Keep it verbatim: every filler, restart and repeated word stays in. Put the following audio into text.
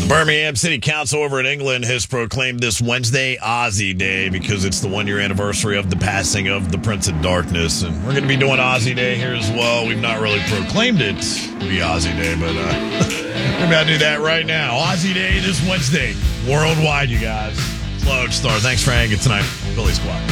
Birmingham City Council over in England has proclaimed this Wednesday Aussie Day because it's the one-year anniversary of the passing of the Prince of Darkness. And we're going to be doing Aussie Day here as well. We've not really proclaimed it to be Aussie Day, but uh, we're about to do that right now. Aussie Day this Wednesday, worldwide, you guys. Lodestar, thanks for hanging tonight. Philly Squad.